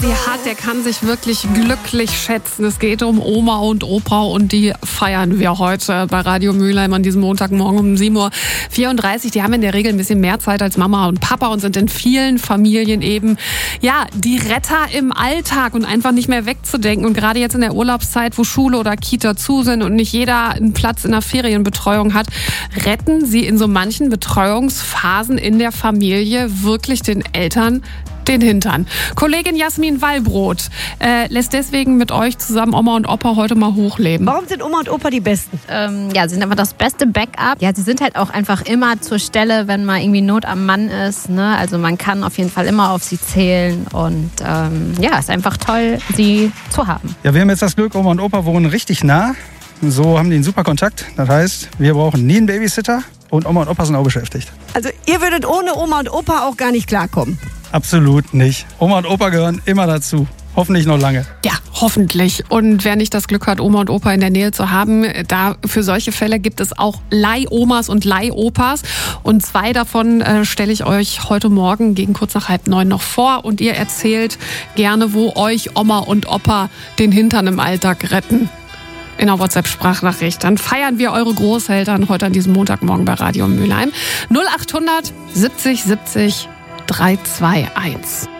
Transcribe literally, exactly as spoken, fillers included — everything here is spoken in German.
Ja, der kann sich wirklich glücklich schätzen. Es geht um Oma und Opa und die feiern wir heute bei Radio Mülheim an diesem Montagmorgen um sieben Uhr vierunddreißig. Die haben in der Regel ein bisschen mehr Zeit als Mama und Papa und sind in vielen Familien eben, ja, die Retter im Alltag und einfach nicht mehr wegzudenken. Und gerade jetzt in der Urlaubszeit, wo Schule oder Kita zu sind und nicht jeder einen Platz in der Ferienbetreuung hat, retten sie in so manchen Betreuungsphasen in der Familie wirklich den Eltern den Hintern. Kollegin Jasmin Wallbrot äh, lässt deswegen mit euch zusammen Oma und Opa heute mal hochleben. Warum sind Oma und Opa die Besten? Ähm, ja, sie sind einfach das beste Backup. Ja, sie sind halt auch einfach immer zur Stelle, wenn mal irgendwie Not am Mann ist. Ne? Also man kann auf jeden Fall immer auf sie zählen und ähm, ja, ist einfach toll, sie zu haben. Ja, wir haben jetzt das Glück, Oma und Opa wohnen richtig nah. So haben die einen super Kontakt. Das heißt, wir brauchen nie einen Babysitter und Oma und Opa sind auch beschäftigt. Also ihr würdet ohne Oma und Opa auch gar nicht klarkommen? Absolut nicht. Oma und Opa gehören immer dazu. Hoffentlich noch lange. Ja, hoffentlich. Und wer nicht das Glück hat, Oma und Opa in der Nähe zu haben, da für solche Fälle gibt es auch Leihomas und Leihopas. Und zwei davon äh, stelle ich euch heute Morgen gegen kurz nach halb neun noch vor. Und ihr erzählt gerne, wo euch Oma und Opa den Hintern im Alltag retten. In einer WhatsApp-Sprachnachricht. Dann feiern wir eure Großeltern heute an diesem Montagmorgen bei Radio Mülheim. null acht hundert siebzig siebzig drei zwei eins.